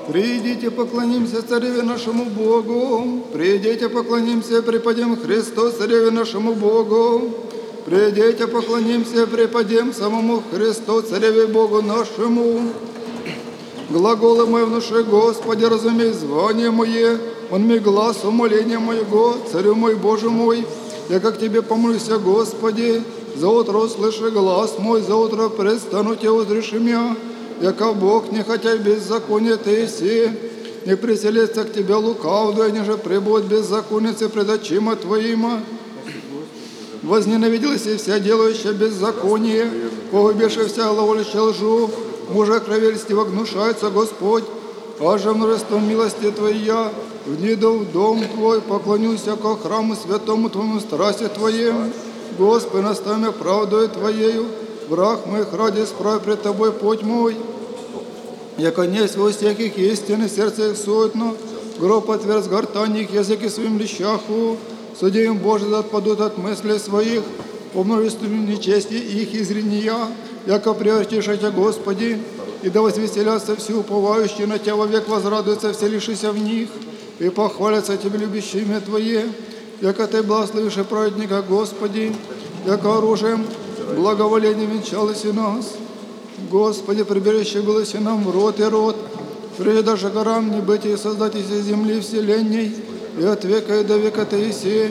Придите, поклонимся Цареве нашему Богу. Придите, поклонимся, преподем Христу, Цареве нашему Богу. Придите, поклонимся, преподем самому Христу, Цареве Богу нашему. Глаголы мои внуши, Господи, разумей звание мое, он мне глаз умоления моего, Царю мой, Боже мой. Я как Тебе помолюся, Господи, за утро услыши глаз мой, за утро предстану Тебе, узреши меня. Яко Бог, не хотя беззаконие Ты си, не приселится к Тебе лукавду, ниже прибудет беззаконницы пред очима Твоима. Возненавиделась и вся делающая беззаконие, погубившая вся глаголющая лжу, мужа кровельстива гнушается Господь, аже множеством милости Твоя, вниду в дом Твой, поклонюся ко храму святому Твоему страсти Твоем. Господи, наставь меня правдою Твоею, враг моих ради справ пред Тобой путь мой. Яко не во всяких истины, сердце их суетно, гроб отверз гортань их, языки своим лещаху, суди им Божий отпадут от мыслей своих, по множеству нечести их изрения, яко превратишь Тебя, Господи, и да возвеселятся все уповающие на Тебя, вовек возрадуются все лишися в них, и похвалятся Тебе любящими Твои, яко Ты благословишь праведника, Господи, яко оружием благоволения венчалось и нас. Господи, прибежище было си нам в род и род, прежде даже горам не быть и создать из земли вселенной, и от века и до века Ты иси.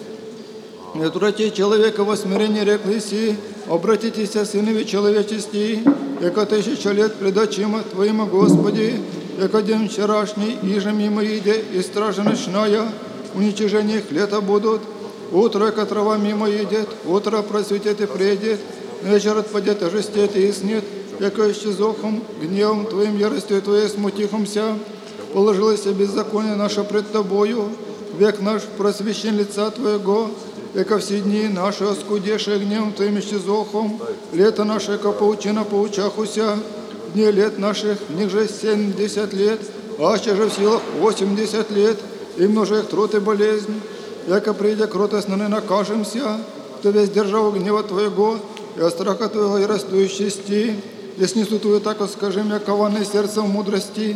Не отврати человека во смирение рекли си, обратитесь, сынови человечести, яко 1000 лет пред очима Твоима, Господи, яко день вчерашний, иже мимо иде, и стража ночная, уничижение их лета будут. Утро, яко трава мимо идет, утро просветит и придет, вечер отпадет, и жестет и снет, яко исчезохом, гневом Твоим, яростью Твоей смутихомся. Положилось беззаконие наше пред Тобою, век наш просвещен лица Твоего, яко все дни наши оскудешие гневом Твоим исчезохом, лето наше, яко паучина поучахуся, дни лет наших, в них же 70 лет, аще же в силах 80 лет, и множе их труд и болезнь. Яко придя кротостно не накажемся, кто весь державу гнева Твоего, и от страха Твоего и растуешь чести, и снесу Твою так скажи мне, кованы сердцем мудрости.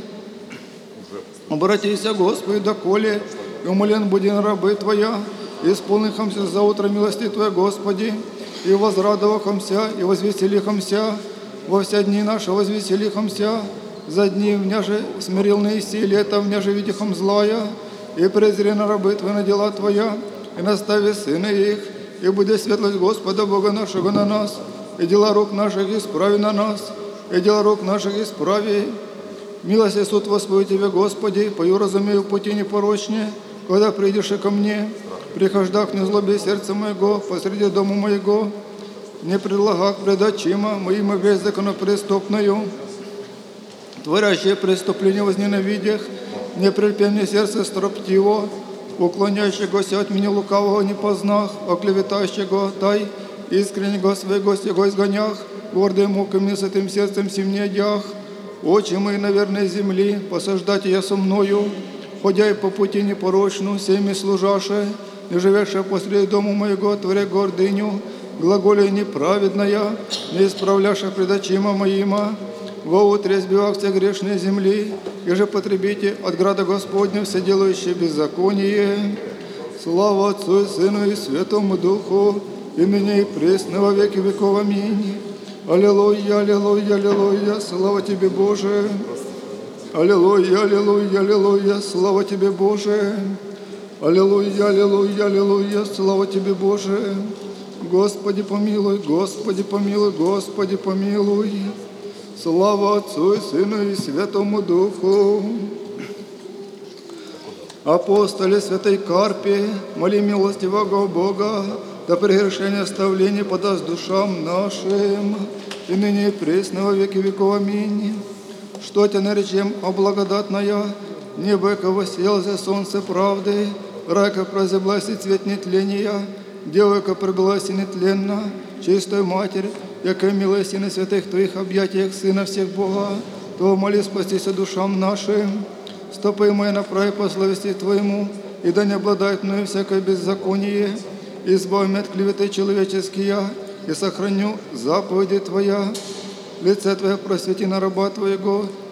Обратися, Господи, доколе, и умолен будем рабы Твоя, и исполнихомся за утро милости Твоей, Господи, и возрадовахомся, и возвеселихомся, во все дни наши возвеселихомся, за дни вняже смирил Неиси, лето вняже видихом злая, и презри на рабы Твои на дела Твоя, и настави сына их, и будет светлость Господа Бога нашего на нас, и дела рук наших исправи на нас, и дела рук наших исправи. Милость и суд воспою Тебе, Господи, пою разумею пути непорочнее, когда придешь и ко мне, прихождах не злоби сердца моего, посреди дома моего, не предлагах пред очима моим весь законопреступною, творящее преступление возненавидях, не прельпи мне сердце строптиво, уклоняющегося от меня лукавого не познах, оклеветающего тай, искреннего своего сего изгонях, гордым муками сытым сердцем сим не одях. Очи мои на верной земли, посаждать я со мною, ходя и по пути непорочну, всеми служаше, не живеше посреди дому моего, творя гордыню, глаголя неправедная, не исправляша пред очима моима. Во утре сбивах все грешные земли, и же потребите от града Господня все делающие беззаконие. Слава Отцу и Сыну и Святому Духу, и ныне и пресно во веки веков. Аминь. Аллилуйя, аллилуйя, аллилуйя, слава Тебе, Боже. Аллилуйя, аллилуйя, аллилуйя, слава Тебе, Боже. Аллилуйя, аллилуйя, аллилуйя, слава Тебе, Боже. Господи помилуй, Господи помилуй, Господи помилуй. Слава Отцу и Сыну и Святому Духу. Апостоле святой Карпе, моли милостивого Бога, да прегрешение оставления подаст душам нашим, и ныне и пресно во веки веков. Аминь. Что тебя наречем, о благодатная, небо, яко воссиялся солнце правды, райка прозеблась и цвет нетления, дева, яко пребылась и нетленна, чистая Матерь, яко милость и на святых Твоих объятиях Сына всех Бога, то моли спастися душам нашим. Стопы мои направи по словести Твоему, и да не обладает мною всякое беззаконие. Избавь меня от клеветы человеческие, и сохраню заповеди Твоя. Лице Твое просвети на раба Твоего,